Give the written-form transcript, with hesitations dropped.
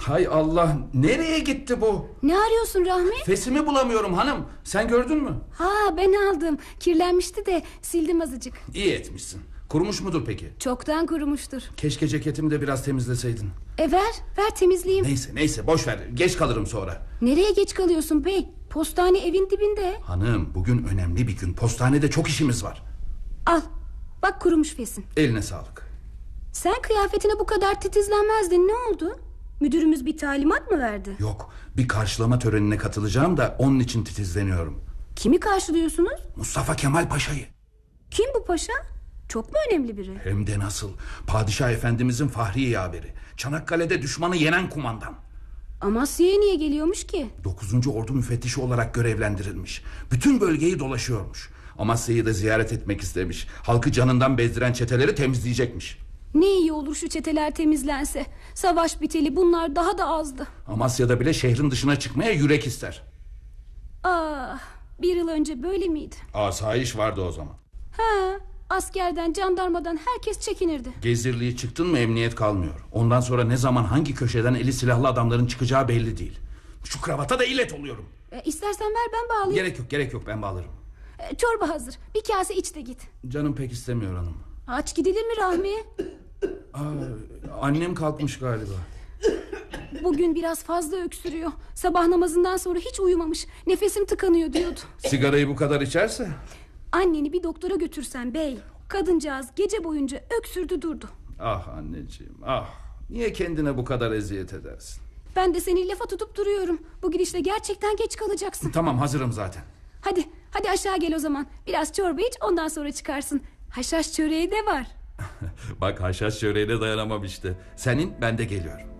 Hay Allah, nereye gitti bu? Ne arıyorsun Rahmi? Fesimi bulamıyorum hanım. Sen gördün mü? Ha, ben aldım. Kirlenmişti de sildim azıcık. İyi etmişsin. Kurumuş mudur peki? Çoktan kurumuştur. Keşke ceketimi de biraz temizleseydin. Ver temizleyeyim. Neyse boş ver, geç kalırım sonra. Nereye geç kalıyorsun bey? Postane evin dibinde. Hanım, bugün önemli bir gün. Postanede çok işimiz var. Al, bak kurumuş fesin. Eline sağlık. Sen kıyafetine bu kadar titizlenmezdin, ne oldu? Müdürümüz bir talimat mı verdi? Yok, bir karşılama törenine katılacağım da onun için titizleniyorum. Kimi karşılıyorsunuz? Mustafa Kemal Paşa'yı. Kim bu paşa? Çok mu önemli biri? Hem de nasıl. Padişah Efendimizin fahri yaveri. Çanakkale'de düşmanı yenen kumandan. Amasya'ya niye geliyormuş ki? 9. Ordu müfettişi olarak görevlendirilmiş. Bütün bölgeyi dolaşıyormuş. Amasya'yı da ziyaret etmek istemiş. Halkı canından bezdiren çeteleri temizleyecekmiş. Ne iyi olur şu çeteler temizlense. Savaş biteli bunlar daha da azdı. Amasya'da bile şehrin dışına çıkmaya yürek ister. Ah, bir yıl önce böyle miydi? Asayiş vardı o zaman. Ha, askerden, jandarmadan herkes çekinirdi. Gezdirliği çıktın mı emniyet kalmıyor. Ondan sonra ne zaman hangi köşeden eli silahlı adamların çıkacağı belli değil. Şu kravata da illet oluyorum. İstersen ver, ben bağlayayım. Gerek yok, ben bağlarım. Çorba hazır, bir kase iç de git. Canım pek istemiyor hanım. Aç gidilir mi Rahmi? Annem kalkmış galiba. Bugün biraz fazla öksürüyor. Sabah namazından sonra hiç uyumamış. Nefesim tıkanıyor diyordu. Sigarayı bu kadar içerse? Anneni bir doktora götürsen bey. Kadıncağız gece boyunca öksürdü durdu. Ah anneciğim, ah. Niye kendine bu kadar eziyet edersin? Ben de seni lafa tutup duruyorum. Bu gidişle gerçekten geç kalacaksın. Tamam, hazırım zaten. Hadi aşağı gel o zaman. Biraz çorba iç, ondan sonra çıkarsın. Haşhaş çöreği de var. Bak, haşhaş çöreğine dayanamam işte. Senin, ben de geliyorum.